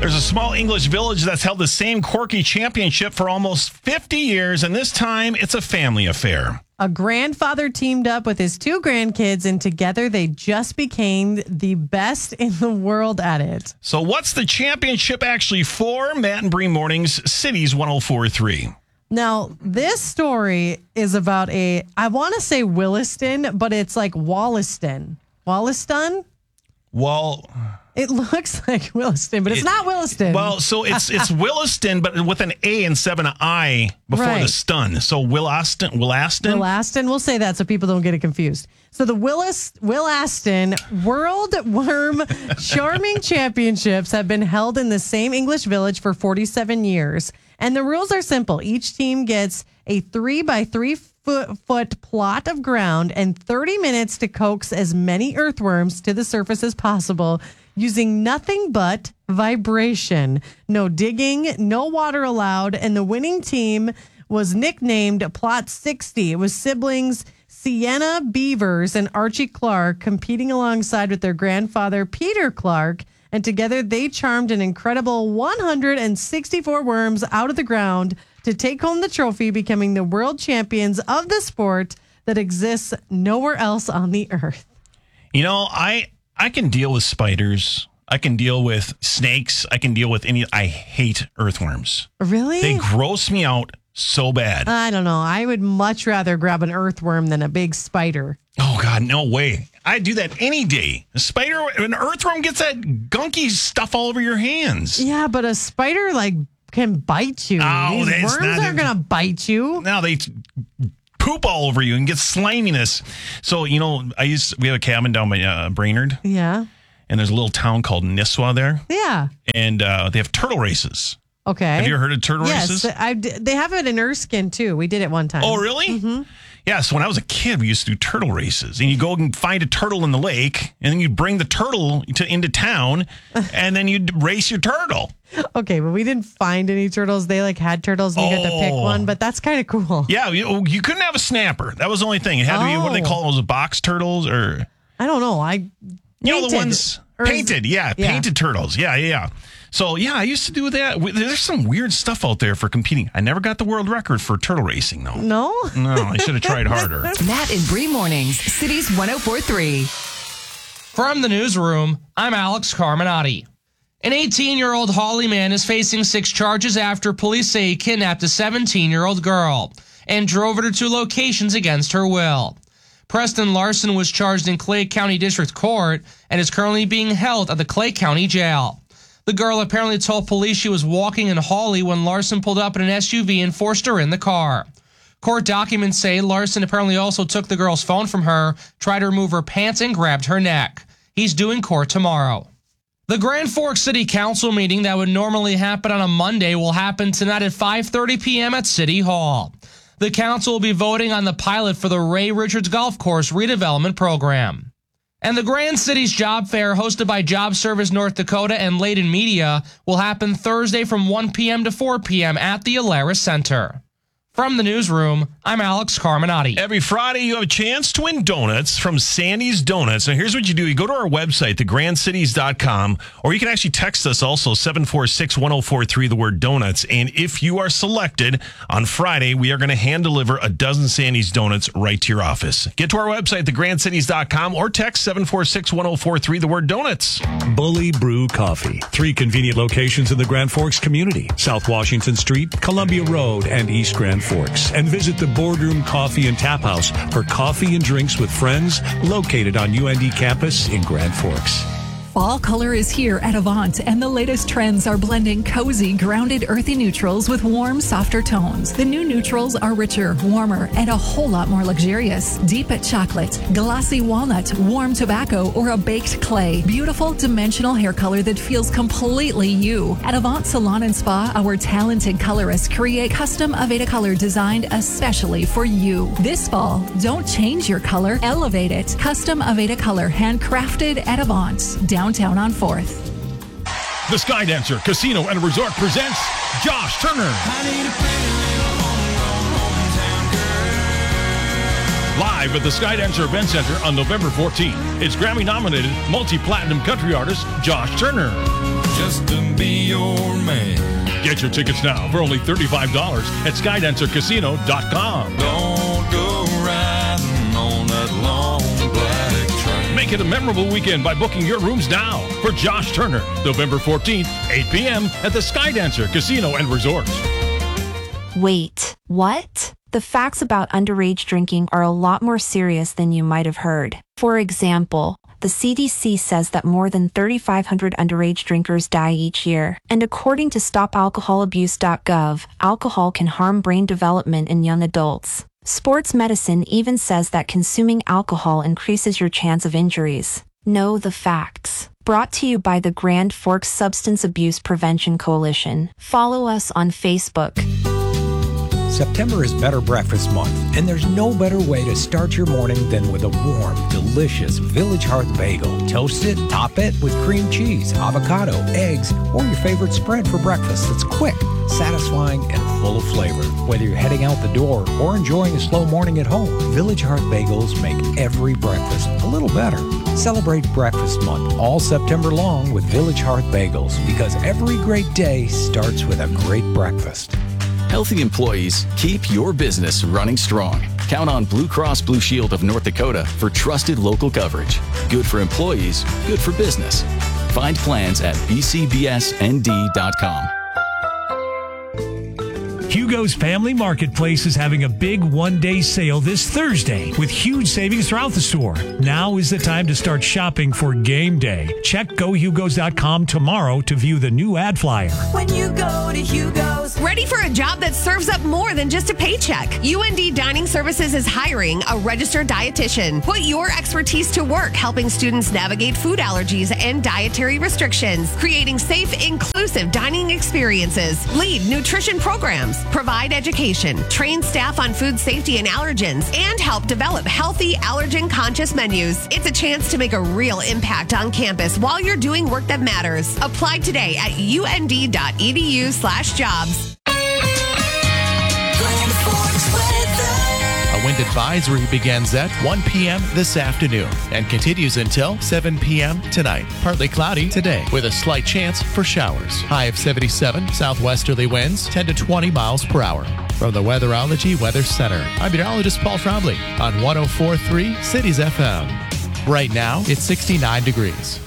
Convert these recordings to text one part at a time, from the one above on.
There's a small English village that's held the same Corky championship for almost 50 years, and this time it's a family affair. A grandfather teamed up with his two grandkids, and together they just became the best in the world at it. So what's the championship actually for? Matt and Bree Mornings, Cities 104.3. Now, this story is about I want to say Williston, but it's like Wollaston. Wollaston? Well, it looks like Williston, but it's not Williston. Well, so it's Williston, but with an A instead of an I before the stun. So Willaston. We'll say that so people don't get it confused. So the Willaston World Worm Charming Championships have been held in the same English village for 47 years. And the rules are simple. Each team gets a 3 by 3 foot plot of ground and 30 minutes to coax as many earthworms to the surface as possible using nothing but vibration. No digging, no water allowed, and the winning team was nicknamed Plot 60. It was siblings Sienna Beavers and Archie Clark competing alongside with their grandfather Peter Clark, and together they charmed an incredible 164 worms out of the ground to take home the trophy, becoming the world champions of the sport that exists nowhere else on the earth. You know, I can deal with spiders. I can deal with snakes. I can deal with I hate earthworms. Really? They gross me out so bad. I don't know. I would much rather grab an earthworm than a big spider. Oh, God, no way. I'd do that any day. An earthworm gets that gunky stuff all over your hands. Yeah, but a spider, can bite you. Oh, These worms aren't going to bite you. No, they poop all over you and get sliminess. So, we have a cabin down by Brainerd. Yeah. And there's a little town called Nisswa there. Yeah. And they have turtle races. Okay. Have you ever heard of turtle races? Yes, they have it in Erskine, too. We did it one time. Oh, really? Mm-hmm. Yeah, so when I was a kid, we used to do turtle races. And you go and find a turtle in the lake, and then you bring the turtle into town, and then you'd race your turtle. Okay, but we didn't find any turtles. They had turtles, and you got to pick one, but that's kind of cool. Yeah, you couldn't have a snapper. That was the only thing. It had to be, what do they call those, box turtles? Or I don't know. The ones painted. Painted turtles. Yeah. So, I used to do that. There's some weird stuff out there for competing. I never got the world record for turtle racing, though. No? No, I should have tried harder. Matt and Bree Mornings, Cities 104.3. From the newsroom, I'm Alex Carminati. An 18-year-old Hawley man is facing 6 charges after police say he kidnapped a 17-year-old girl and drove her to 2 locations against her will. Preston Larson was charged in Clay County District Court and is currently being held at the Clay County Jail. The girl apparently told police she was walking in Hawley when Larson pulled up in an SUV and forced her in the car. Court documents say Larson apparently also took the girl's phone from her, tried to remove her pants, and grabbed her neck. He's due in court tomorrow. The Grand Forks City Council meeting that would normally happen on a Monday will happen tonight at 5:30 p.m. at City Hall. The council will be voting on the pilot for the Ray Richards Golf Course redevelopment program. And the Grand Cities Job Fair, hosted by Job Service North Dakota and Layden Media, will happen Thursday from 1 p.m. to 4 p.m. at the Alaris Center. From the newsroom, I'm Alex Carminati. Every Friday, you have a chance to win donuts from Sandy's Donuts. Now, here's what you do. You go to our website, thegrandcities.com, or you can actually text us also, 746-1043, the word donuts. And if you are selected on Friday, we are going to hand deliver a dozen Sandy's Donuts right to your office. Get to our website, thegrandcities.com, or text 746-1043, the word donuts. Bully Brew Coffee. 3 convenient locations in the Grand Forks community: South Washington Street, Columbia Road, and East Grand Forks. And visit the Boardroom Coffee and Tap House for coffee and drinks with friends, located on UND campus in Grand Forks. Fall color is here at Avant, and the latest trends are blending cozy, grounded, earthy neutrals with warm, softer tones. The new neutrals are richer, warmer, and a whole lot more luxurious. Deep chocolate, glossy walnut, warm tobacco, or a baked clay. Beautiful, dimensional hair color that feels completely you. At Avant Salon and Spa, our talented colorists create custom Aveda color designed especially for you. This fall, don't change your color, elevate it. Custom Aveda color, handcrafted at Avant. Downtown on 4th. The Skydancer Casino and Resort presents Josh Turner. Live at the Skydancer Event Center on November 14th. It's Grammy-nominated multi-platinum country artist Josh Turner. just to be your man. Get your tickets now for only $35 at SkydancerCasino.com. Don't go riding on that long black train. Make it a memorable weekend by booking your rooms now for Josh Turner, November 14th, 8 p.m. at the Skydancer Casino and Resort. Wait, what? The facts about underage drinking are a lot more serious than you might have heard. For example, the CDC says that more than 3,500 underage drinkers die each year. And according to StopAlcoholAbuse.gov, alcohol can harm brain development in young adults. Sports medicine even says that consuming alcohol increases your chance of injuries. Know the facts. Brought to you by the Grand Forks Substance Abuse Prevention Coalition. Follow us on Facebook. September is Better Breakfast Month, and there's no better way to start your morning than with a warm, delicious Village Hearth bagel. Toast it, top it with cream cheese, avocado, eggs, or your favorite spread for breakfast that's quick, satisfying, and full of flavor. Whether you're heading out the door or enjoying a slow morning at home, Village Hearth bagels make every breakfast a little better. Celebrate Breakfast Month all September long with Village Hearth bagels, because every great day starts with a great breakfast. Healthy employees keep your business running strong. Count on Blue Cross Blue Shield of North Dakota for trusted local coverage. Good for employees, good for business. Find plans at bcbsnd.com. Hugo's Family Marketplace is having a big one-day sale this Thursday with huge savings throughout the store. Now is the time to start shopping for game day. Check GoHugos.com tomorrow to view the new ad flyer. When you go to Hugo's. Ready for a job that serves up more than just a paycheck? UND Dining Services is hiring a registered dietitian. Put your expertise to work helping students navigate food allergies and dietary restrictions, creating safe, inclusive dining experiences, lead nutrition programs, provide education, train staff on food safety and allergens, and help develop healthy, allergen-conscious menus. It's a chance to make a real impact on campus while you're doing work that matters. Apply today at und.edu/jobs. A wind advisory begins at 1 p.m. this afternoon and continues until 7 p.m. tonight. Partly cloudy today with a slight chance for showers. High of 77, southwesterly winds 10 to 20 miles per hour. From the Weatherology Weather Center, I'm meteorologist Paul Trombley on 104.3 Cities FM. Right now, it's 69 degrees.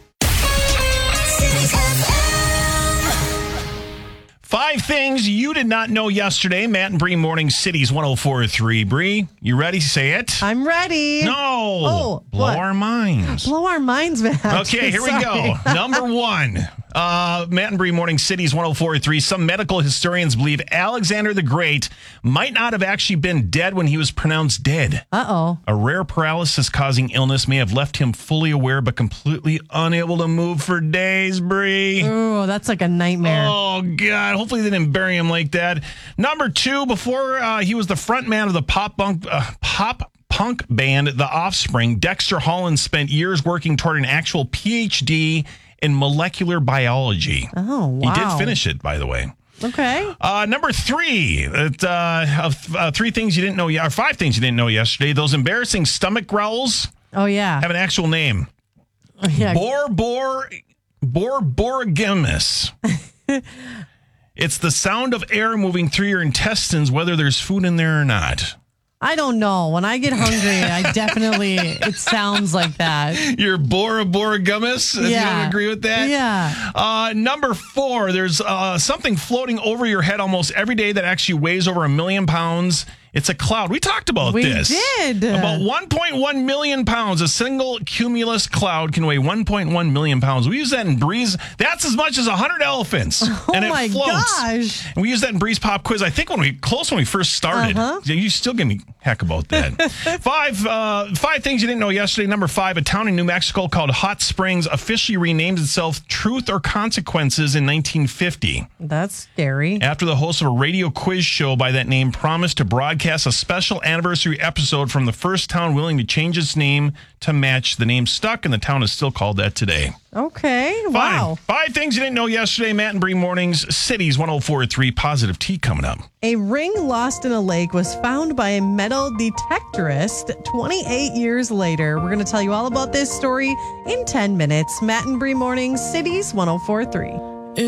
5 things you did not know yesterday. Matt and Bree Morning Cities 104.3. Bree, you ready? Say it. I'm ready. No. Oh, blow what? our minds. Blow our minds, Matt. Okay, here we go. Number 1. Matt and Bree Morning Cities 104.3. Some medical historians believe Alexander the Great might not have actually been dead when he was pronounced dead. Uh-oh. A rare paralysis-causing illness may have left him fully aware but completely unable to move for days, Bree. Ooh, that's like a nightmare. Oh, God. Hopefully they didn't bury him like that. Number 2, before he was the front man of the pop punk band The Offspring, Dexter Holland spent years working toward an actual PhD in molecular biology. Oh, wow. He did finish it, by the way. Okay. Number 3, of 3 things you didn't know, or 5 things you didn't know yesterday. Those embarrassing stomach growls. Oh, yeah. Have an actual name. Yeah. Borborygmus. It's the sound of air moving through your intestines, whether there's food in there or not. I don't know. When I get hungry, it sounds like that. Your Borborygmus? Yeah. You don't agree with that? Yeah. Number 4, there's something floating over your head almost every day that actually weighs over 1 million pounds. It's a cloud. We talked about this. We did. About 1.1 million pounds. A single cumulus cloud can weigh 1.1 million pounds. We use that in Breeze. That's as much as 100 elephants. Oh, and it my floats. gosh. And we use that in Breeze Pop Quiz. I think when we first started. You still give me heck about that. 5 things you didn't know yesterday. Number 5, a town in New Mexico called Hot Springs officially renamed itself Truth or Consequences in 1950. That's scary. After the host of a radio quiz show by that name promised to broadcast broadcasts a special anniversary episode from the first town willing to change its name to match the name stuck, and the town is still called that today. Okay. Wow. 5 things you didn't know yesterday. Matt and Bree Mornings, Cities 104.3, Positive Tea coming up. A ring lost in a lake was found by a metal detectorist 28 years later. We're going to tell you all about this story in 10 minutes. Matt and Bree Mornings, Cities 104.3.